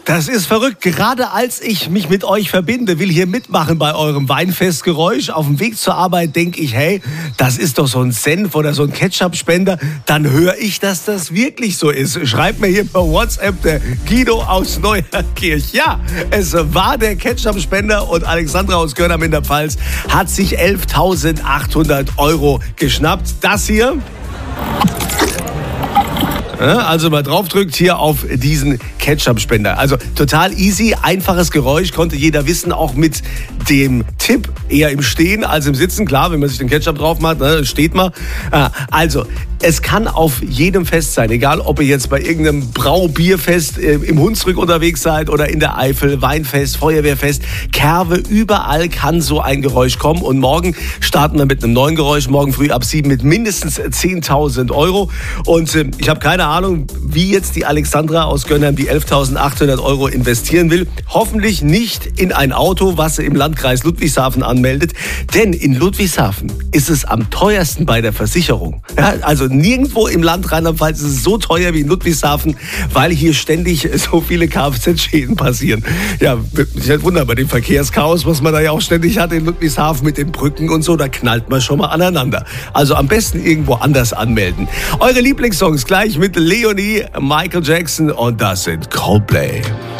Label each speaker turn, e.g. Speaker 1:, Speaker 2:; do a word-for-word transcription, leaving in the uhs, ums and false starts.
Speaker 1: Das ist verrückt. Gerade als ich mich mit euch verbinde, will hier mitmachen bei eurem Weinfestgeräusch. Auf dem Weg zur Arbeit denke ich, hey, das ist doch so ein Senf oder so ein Ketchup-Spender. Dann höre ich, dass das wirklich so ist. Schreibt mir hier per WhatsApp der Guido aus Neuerkirch. Ja, es war der Ketchup-Spender und Alexandra aus Görnam in der Pfalz hat sich elftausendachthundert Euro geschnappt. Das hier... Also mal draufdrückt hier auf diesen Ketchup-Spender. Also total easy, einfaches Geräusch, konnte jeder wissen, auch mit dem Tipp eher im Stehen als im Sitzen. Klar, wenn man sich den Ketchup drauf macht, ne, steht man. Also es kann auf jedem Fest sein, egal ob ihr jetzt bei irgendeinem Braubierfest im Hunsrück unterwegs seid oder in der Eifel, Weinfest, Feuerwehrfest, Kerwe, überall kann so ein Geräusch kommen. Und morgen starten wir mit einem neuen Geräusch, morgen früh ab sieben mit mindestens zehntausend Euro. Und äh, ich habe keine Ahnung, wie jetzt die Alexandra aus Gönnern die elftausendachthundert Euro investieren will. Hoffentlich nicht in ein Auto, was sie im Landkreis Ludwigshafen anmeldet. Denn in Ludwigshafen ist es am teuersten bei der Versicherung. Ja, also nirgendwo im Land Rheinland-Pfalz ist es so teuer wie in Ludwigshafen, weil hier ständig so viele Kfz-Schäden passieren. Ja, würde mich halt wundern, bei dem Verkehrschaos, was man da ja auch ständig hat in Ludwigshafen mit den Brücken und so, da knallt man schon mal aneinander. Also am besten irgendwo anders anmelden. Eure Lieblingssongs gleich mit Leonie, Michael Jackson und das sind Coldplay.